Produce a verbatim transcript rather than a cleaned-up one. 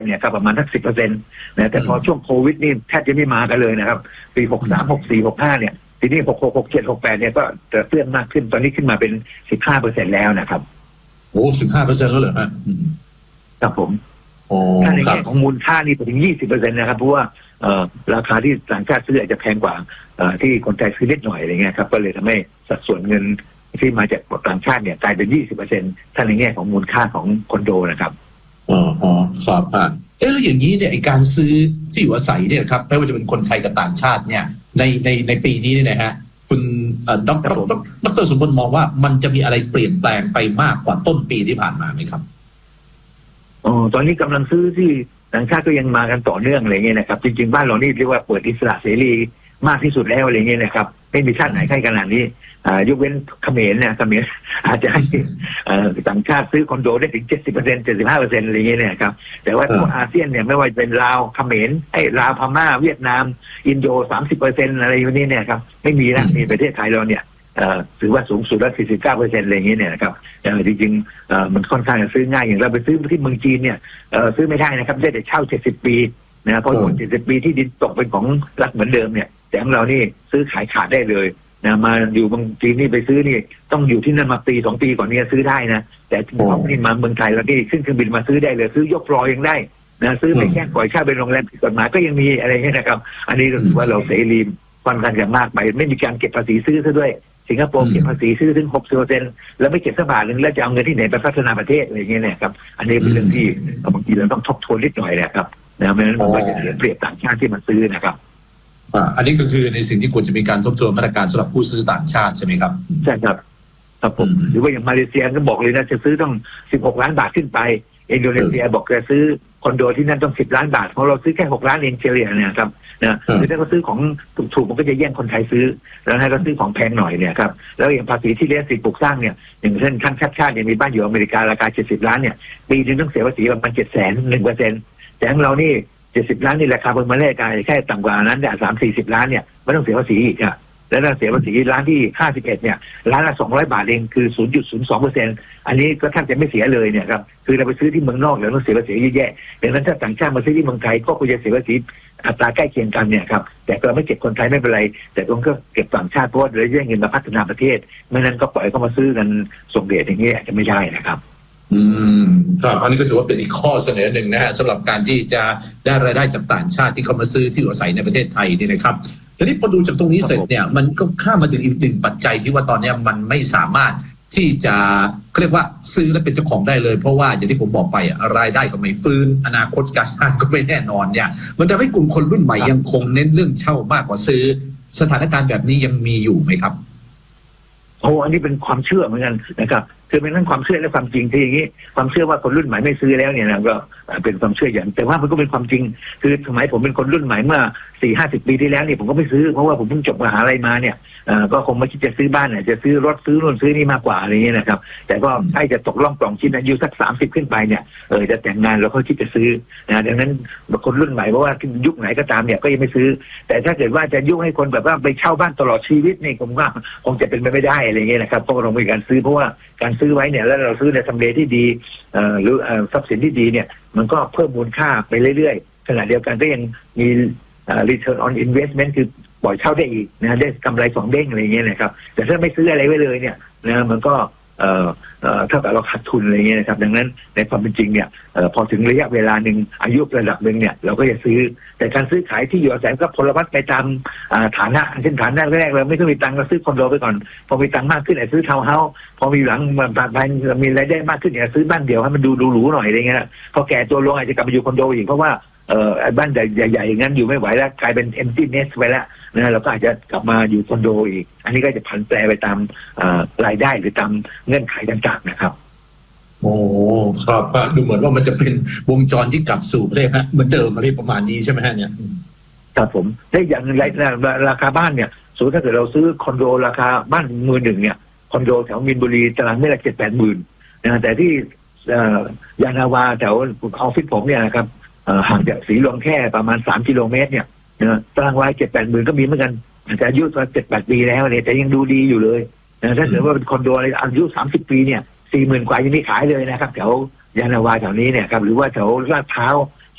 เนี่ยครับประมาณสักสิบเปอร์เซ็นต์นะแต่พอช่วงโควิดนี่แทบจะไม่มากันเลยนะครับปีหกสามหกสี่หกห้าเนี่ยทีนี้หกหกหกเจ็ดหกแปดเนี่ยก็จะเตื้องมากขึ้นตอนนี้ขึ้นมาเป็นสิบห้าเปอร์เซ็นต์แล้วนะครับโอ้สิบห้าเปอร์เซ็นต์แล้วเหรอฮะครับผมถ้าในแง่ของมูลค่านี่ไปถึงยี่สิบเปอร์เซ็นต์นะครับเพราะว่าราคาที่ต่างชาติซื้ออาจจะแพงกว่าที่คนไทยซื้อนิดหน่อยอะไรเงี้ยครับก็เลยทำให้สัดส่วนเงินที่มาจากต่างชาติเนี่ยกลายเป็นยี่สิบเปอร์เซ็นต์ถ้าในแง่ของมูลค่าของคอนโดนะครับอ๋ออ๋อครับอ่าเอ๊ะแล้วอย่างนี้เนี่ยไอการซื้อที่อยู่อาศัยเนี่ยครับไม่ว่าจะเป็นคนไทยกับต่างชาติเนี่ยในในในปีนี้เนี่ยนะฮะคุณดรดรสมบูรณ์มองว่ามันจะมีอะไรเปลี่ยนแปลงไปมากกว่าต้นปีที่ผ่านมาไหมครับอ๋อตอนนี้กำลังซื้อที่ต่างชาติก็ยังมากันต่อเนื่องอะไรเงี้ยนะครับจริงๆบ้านเรานี่เรียกว่าเปิดอิสระเสรีมากที่สุดแล้วอะไรเงี้ยนะครับไม่มีชาติไหนใกล้ขนาดนี้ยกเว้นเขมรเนี่ยเขมรอาจจะให้ต่างชาติซื้อคอนโดได้ถึงเจ็ดสิบเปอร์เซ็นต์เจ็ดสิบห้าเปอร์เซ็นต์อะไรเงี้ยนะครับแต่ว่าทั่วอาเซียนเนี่ยไม่ว่าจะเป็นลาวเขมรไอ้ลาวพม่าเวียดนามอินโดสามสิบเปอร์เซ็นต์อะไรอย่างนี้เนี่ยครับไม่มีแล้วมีประเทศไทยเราเนี่ยถือว่าสูงสุดแล้วสี่สิบเก้าเปอร์เซ็นต์อะไรอย่างนี้เนี่ยนะครับจริงๆมันค่อนข้างจะซื้อง่ายอย่างเราไปซื้อที่เมืองจีนเนี่ยซื้อไม่ได้นะครับได้แต่เช่าเจ็ดสิบปีนะเพราะเจ็ดสิบปีที่ดินตกเป็นของรัฐเหมือนเดิมเนี่ยแต่ของเรานี่ซื้อขายขาดได้เลยนะมาอยู่เมืองจีนนี่ไปซื้อนี่ต้องอยู่ที่นั่นมาปีสองปีก่อนนี้ซื้อได้นะแต่พอนี่มาเมืองไทยแล้วนี่ขึ้นเครื่องบินมาซื้อได้เลยซื้อยกฟลอร์ยังได้นะซื้อไม่แค่ปล่อยเช่าเป็นโรงแรมผิดกฎหมายก็ยังมีอะไรเงี้ยนะครับอันนี้ถือว่าเราเสรีค่อนข้างจะมากไปไม่มีการเก็บภาษีซื้อซะด้วยสิงคโปร์เก็บภาษีซื้อถึงหกสิบเปอร์เซ็นต์แล้วไม่เก็บสักบาทนึงแล้วจะเอาเงินที่ไหนไปพัฒนาประเทศอะไรเงี้ยนะครับอันนี้เป็นเรื่องที่บางทีเราต้องทบทวนนิดหน่อยนะครับนะไม่งั้นมันก็จะเสียเปรียบต่างชาติที่มาซื้อนะครับอันนี้ก็คือในสิ่งที่ควรจะมีการทบทวนมาตรการสำหรับผู้ซื้อต่างชาติใช่ไหมครับใช่ครับครับผมหรือว่าอย่างมาเลเซียก็บอกเลยนะจะซื้อต้องสิบหกล้านบาทขึ้นไปอินโดนีเซียบอกจะซื้อคอนโดที่นั่นต้องสิบล้านบาทเพราะเราซื้อแค่หกล้านเองเฉลี่ยเนี่ยครับนะคือถ้าเขาซื้อของถูกๆมันก็จะแย่งคนไทยซื้อแล้วให้เขาซื้อของแพงหน่อยเนี่ยครับแล้วอย่างภาษีที่เลี้ยงสิทธิปลูกสร้างเนี่ยอย่างเช่นท่านชาติชาติเนี่ยมีบ้านอยู่อเมริการาคาเจ็ดสิบล้านเนี่ยปีนึงต้องเสียภาษีประมาณเจ็ดแสนหนึ่งเปอร์เซ็นต์แต่ของเรานี่เจ็ดสิบล้านนี่ราคาเพิ่มมาแรกกันแค่ต่ำกว่านั้นเนี่ยสามสี่สิบล้านเนี่ยไม่ต้องเสียภาษีอีกอ่ะแล้วเราเสียภาษีร้านที่ห้าสิบเอ็ดเนี่ยร้านละสองร้อยบาทเองคือ ศูนย์จุดศูนย์สองเปอร์เซ็นต์ อันนี้ก็แทบจะไม่เสียเลยเนี่ยครับคือเราไปซื้อที่เมืองนอกแล้วต้องเสียภาษีเยอะแยะดังนั้นถ้าต่างชาติมาซื้อที่เมืองไทยก็ควรจะเสียภาษีอัตราใกล้เคียงกันเนี่ยครับแต่เราไม่เก็บคนไทยไม่เป็นไรแต่ต้องก็เก็บต่างชาติเพราะว่าเราจะได้เงินมาพัฒนาประเทศไม่นั้นก็ปล่อยเขามาซื้อกันส่งเดชอย่างนี้อาจจะไม่ได้นะครับอืมครับอันนี้ก็ถือว่าเป็นอีกข้อเสนอหนึ่งนะฮะสำหรับการที่จะได้รายได้จากต่างชาติที่เขามาซื้อที่อยู่อาศัยในประเทศไทยนี่นะครับทีนี้พอดูจากตรงนี้เสร็จเนี่ยมันก็ข้ามมาถึงอีกหนึ่งปัจจัยที่ว่าตอนนี้มันไม่สามารถที่จะเรียกว่าซื้อและเป็นเจ้าของได้เลยเพราะว่าอย่างที่ผมบอกไปรายได้ก็ไม่ฟื้นอนาคตการงานก็ไม่แน่นอนเนี่ยมันจะให้กลุ่มคนรุ่นใหม่ยังคงเน้นเรื่องเช่ามากกว่าซื้อสถานการณ์แบบนี้ยังมีอยู่ไหมครับโอ้อันนี้เป็นความเชื่อเหมือนกันนะครับคือเป็นเรื่องความเชื่อและความจริงที่อย่างนี้ความเชื่อว่าคนรุ่นใหม่ไม่ซื้อแล้วเนี่ยนะก็เป็นความเชื่ออย่างแต่ว่ามันก็เป็นความจริงคือสมัยผมเป็นคนรุ่นใหม่เมื่อสี่ห้าสิบปีที่แล้วนี่ผมก็ไม่ซื้อเพราะว่าผมเพิ่งจบมหาลัยมาเนี่ยก็คงไม่คิดจะซื้อบ้านเนี่ยจะซื้อรถซื้อนู่นซื้อนี่มากกว่าอะไรเงี้ยนะครับแต่ก็ใกล้จะตกล่องปล่องชิ้นอายุสักสามสิบขึ้นไปเนี่ยเออจะแต่งงานแล้วก็คิดจะซื้อนะดังนั้นคนรุ่นใหม่เพราะว่ายุคไหนก็ตามเนี่ยก็ยังไม่ซื้อแต่ถ้าเกิดว่าจะยุให้คนแบบว่าไปเช่าบ้านตลอดชีวิตนี่ผมว่าคงจะเป็นไปไม่ได้อะไรเงี้ยนะครับเพราะเรามีการซื้อเพราะว่าการซื้อไว้เนี่ยแล้วเราซื้อในทำเลที่ดีหรือทรัพย์สินที่ดีเนี่ยมันก็เพิ่มมูลค่าไปเรื่อยๆขณะเดียวกันก็ยังมี return on investment คือปล่อยเช่าได้อีกนะได้กำไรสองเด้งอะไรเงี้ยนะครับแต่ถ้าไม่ซื้ออะไรไว้เลยเนี่ยนะมันก็เอ่อเอ่อถ้าแบบเราขาดทุนอะไรเงี้ยนะครับดังนั้นในความเป็นจริงเนี่ยเอ่อพอถึงระยะเวลาหนึ่งอายุระดับหนึ่งเนี่ยเราก็จะซื้อแต่การซื้อขายที่อยู่อาศัยก็พลวัตไปตามฐานะเช่นฐานะแรกเราไม่ต้องมีตังค์ก็ซื้อคอนโดไปก่อนพอมีตังค์มากขึ้นอาจซื้อทาวน์เฮาส์พอมีหลังมันมีรายได้มากขึ้นเนี่ยซื้อบ้านเดี่ยวให้มันดูหรูๆหน่อยอะไรเงี้ยพอแก่ตัวลงอาจจะกลับไปอยู่คอนโดอีกเพราะว่าเอ่อบ้านใหญ่ๆอย่างนั้นอยู่ไม่ไหวแล้วกลายเป็น empty nest ไปแล้วนะเราก็อาจจะกลับมาอยู่คอนโดอีกอันนี้ก็จะผันแปรไปตามรายได้หรือตามเงื่อนไขต่างๆนะครับโอ้ครับดูเหมือนว่ามันจะเป็นวงจรที่กลับสู่เลยฮะเหมือนเดิมอะไรประมาณนี้ใช่ไหมฮะเนี่ยครับผมได้อย่างไรราคาบ้านเนี่ยสมมติถ้าเกิดเราซื้อคอนโดราคาบ้านมือหนึ่งเนี่ยคอนโดแถวมีนบุรีตารางเมตรละเจ็ดแปดหมื่นนะแต่ที่ยานาวาแถวออฟฟิศผมเนี่ยนะครับห่างจากศรีลมแค่ประมาณสามกิโลเมตรเนี่ยนะตารางวาเจ็ดแปดหมื่นก็มีเหมือนกันแต่อายุตอนเจ็ดแปดปีแล้วเนี่ยแต่ยังดูดีอยู่เลยนะถ้าเกิดว่าเป็นคอนโดอะไรอายุสามสิบปีเนี่ยสี่หมื่นกว่ายังไม่ขายเลยนะครับแถวยานาวาแถวนี้เนี่ยครับหรือว่าแถวลาดพร้าว